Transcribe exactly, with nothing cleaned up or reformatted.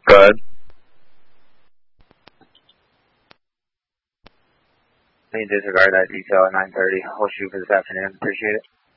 Go ahead. Please disregard that detail at nine thirty. We'll shoot for this afternoon. Appreciate it.